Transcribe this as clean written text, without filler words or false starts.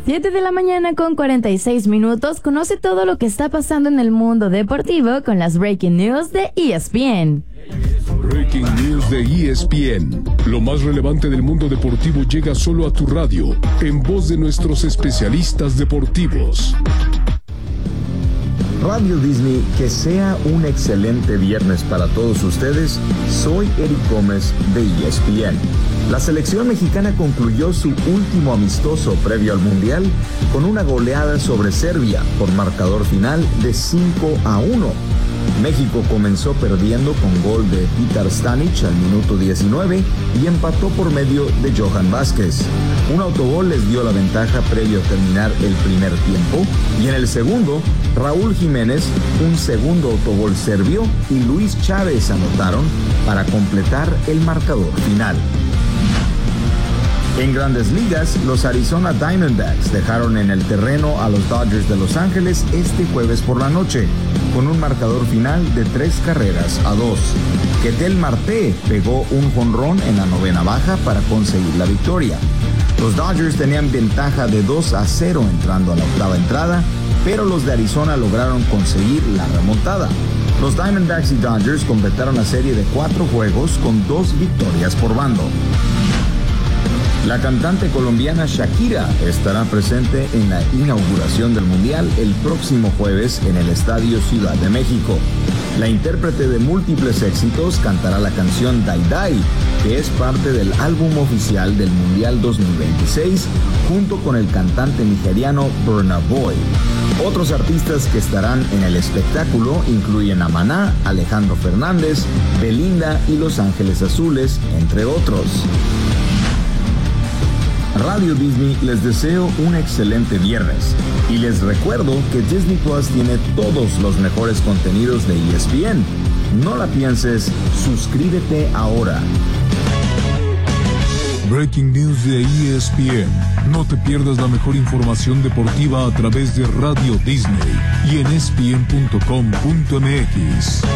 7 de la mañana con 46 minutos. Conoce todo lo que está pasando en el mundo deportivo con las Breaking News de ESPN. Breaking News de ESPN. Lo más relevante del mundo deportivo llega solo a tu radio, en voz de nuestros especialistas deportivos. Radio Disney, que sea un excelente viernes para todos ustedes. Soy Eric Gómez de ESPN. La selección mexicana concluyó su último amistoso previo al Mundial con una goleada sobre Serbia por marcador final de 5-1. México comenzó perdiendo con gol de Petar Stanic al minuto 19 y empató por medio de Johan Vázquez. Un autogol les dio la ventaja previo a terminar el primer tiempo y en el segundo, Raúl Jiménez, un segundo autogol serbio y Luis Chávez anotaron para completar el marcador final. En Grandes Ligas, los Arizona Diamondbacks dejaron en el terreno a los Dodgers de Los Ángeles este jueves por la noche, con un marcador final de 3-2. Ketel Marte pegó un jonrón en la novena baja para conseguir la victoria. Los Dodgers tenían ventaja de 2-0 entrando a la octava entrada, pero los de Arizona lograron conseguir la remontada. Los Diamondbacks y Dodgers completaron la serie de 4 juegos con 2 victorias por bando. La cantante colombiana Shakira estará presente en la inauguración del Mundial el próximo jueves en el Estadio Ciudad de México. La intérprete de múltiples éxitos cantará la canción Dai Dai, que es parte del álbum oficial del Mundial 2026, junto con el cantante nigeriano Burna Boy. Otros artistas que estarán en el espectáculo incluyen a Maná, Alejandro Fernández, Belinda y Los Ángeles Azules, entre otros. Radio Disney les deseo un excelente viernes y les recuerdo que Disney Plus tiene todos los mejores contenidos de ESPN. No la pienses, suscríbete ahora. Breaking News de ESPN. No te pierdas la mejor información deportiva a través de Radio Disney y en ESPN.com.mx.